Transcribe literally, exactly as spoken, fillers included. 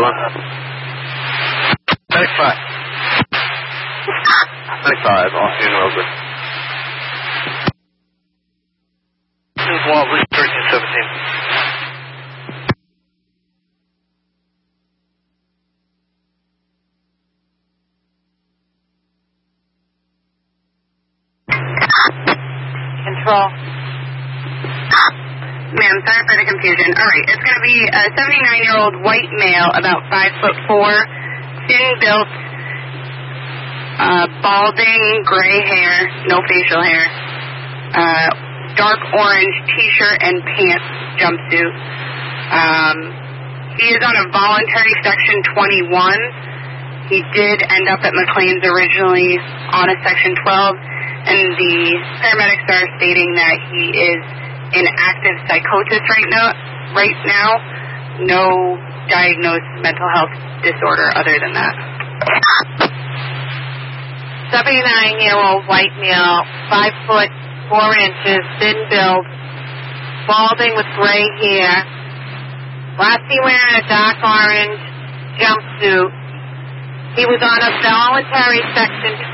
Island. ninety-five. ninety-five, Austin Rosewood. This is Walter, thirteen seventeen. Control. Ma'am, sorry for the confusion. All right, it's going to be a seventy-nine-year-old white male, about five foot four, thin-built, uh, balding, gray hair, no facial hair, uh, dark orange T-shirt and pants jumpsuit. Um, he is on a voluntary Section twenty-one. He did end up at McLean's originally on a Section twelve, and the paramedics are stating that he is in active psychosis right now. Right now, no diagnosed mental health disorder other than that. seventy-nine-year-old white male, five foot four inches, thin build, balding with gray hair. Last seen wearing a dark orange jumpsuit. He was on a voluntary Section